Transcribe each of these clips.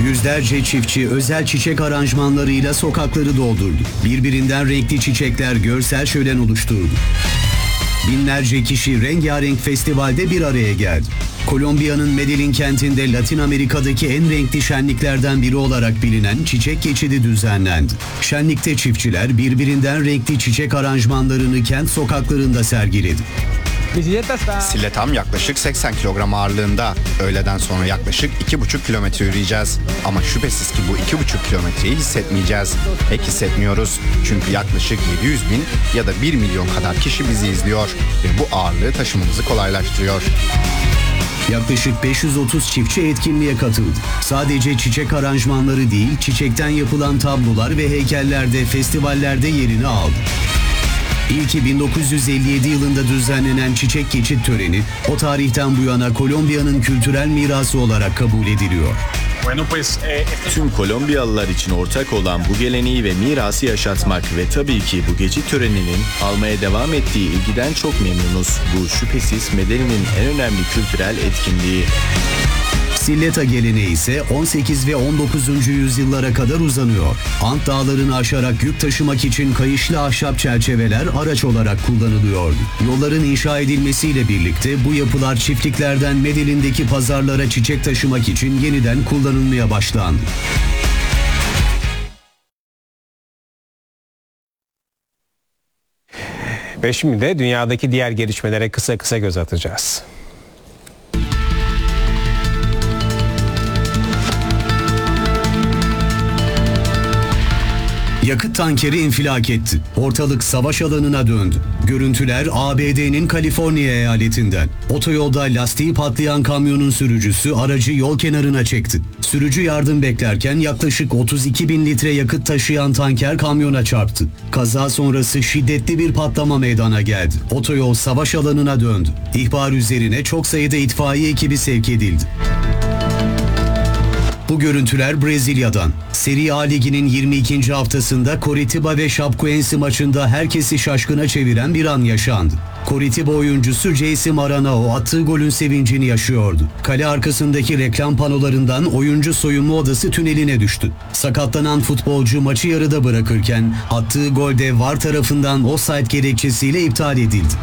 Yüzlerce çiftçi özel çiçek aranjmanlarıyla sokakları doldurdu. Birbirinden renkli çiçekler görsel şölen oluşturdu. Binlerce kişi rengarenk festivalde bir araya geldi. Kolombiya'nın Medellin kentinde Latin Amerika'daki en renkli şenliklerden biri olarak bilinen çiçek geçidi düzenlendi. Şenlikte çiftçiler birbirinden renkli çiçek aranjmanlarını kent sokaklarında sergiledi. Bisikletam yaklaşık 80 kilogram ağırlığında. Öğleden sonra yaklaşık 2,5 kilometre yürüyeceğiz. Ama şüphesiz ki bu 2,5 kilometreyi hissetmeyeceğiz. Pek hissetmiyoruz. Çünkü yaklaşık 700 bin ya da 1 milyon kadar kişi bizi izliyor. Ve bu ağırlığı taşımamızı kolaylaştırıyor. Yaklaşık 530 çiftçi etkinliğe katıldı. Sadece çiçek aranjmanları değil, çiçekten yapılan tablolar ve heykeller de festivallerde yerini aldı. İlki 1957 yılında düzenlenen çiçek geçit töreni, o tarihten bu yana Kolombiya'nın kültürel mirası olarak kabul ediliyor. Tüm Kolombiyalılar için ortak olan bu geleneği ve mirası yaşatmak ve tabii ki bu geçit töreninin almaya devam ettiği ilgiden çok memnunuz. Bu şüphesiz Medellin'in en önemli kültürel etkinliği. Silleta geleneği ise 18 ve 19. yüzyıllara kadar uzanıyor. Ant dağlarını aşarak yük taşımak için kayışlı ahşap çerçeveler araç olarak kullanılıyordu. Yolların inşa edilmesiyle birlikte bu yapılar çiftliklerden Medellin'deki pazarlara çiçek taşımak için yeniden kullanılmaya başlandı. Ve şimdi de dünyadaki diğer gelişmelere kısa kısa göz atacağız. Yakıt tankeri infilak etti. Ortalık savaş alanına döndü. Görüntüler ABD'nin Kaliforniya eyaletinden. Otoyolda lastiği patlayan kamyonun sürücüsü aracı yol kenarına çekti. Sürücü yardım beklerken yaklaşık 32 bin litre yakıt taşıyan tanker kamyona çarptı. Kaza sonrası şiddetli bir patlama meydana geldi. Otoyol savaş alanına döndü. İhbar üzerine çok sayıda itfaiye ekibi sevk edildi. Bu görüntüler Brezilya'dan. Serie A Ligi'nin 22. haftasında Coritiba ve Chapecoense maçında herkesi şaşkına çeviren bir an yaşandı. Coritiba oyuncusu Jason Maranhão attığı golün sevincini yaşıyordu. Kale arkasındaki reklam panolarından oyuncu soyunma odası tüneline düştü. Sakatlanan futbolcu maçı yarıda bırakırken attığı golde VAR tarafından offside gerekçesiyle iptal edildi.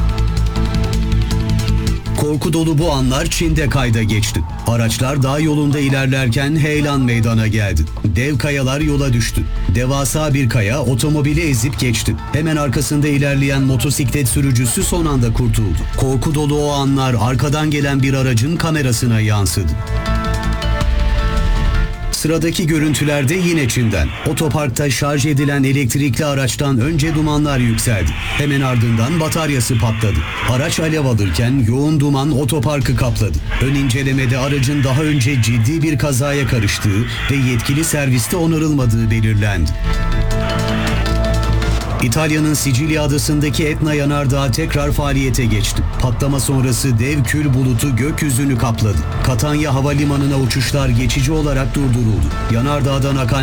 Korku dolu bu anlar Çin'de kayda geçti. Araçlar dağ yolunda ilerlerken heyelan meydana geldi. Dev kayalar yola düştü. Devasa bir kaya otomobili ezip geçti. Hemen arkasında ilerleyen motosiklet sürücüsü son anda kurtuldu. Korku dolu o anlar arkadan gelen bir aracın kamerasına yansıdı. Sıradaki görüntülerde yine Çin'den. Otoparkta şarj edilen elektrikli araçtan önce dumanlar yükseldi. Hemen ardından bataryası patladı. Araç alev alırken yoğun duman otoparkı kapladı. Ön incelemede aracın daha önce ciddi bir kazaya karıştığı ve yetkili serviste onarılmadığı belirlendi. İtalya'nın Sicilya adasındaki Etna yanardağı tekrar faaliyete geçti. Patlama sonrası dev kül bulutu gökyüzünü kapladı. Catania havalimanına uçuşlar geçici olarak durduruldu. Yanardağdan akan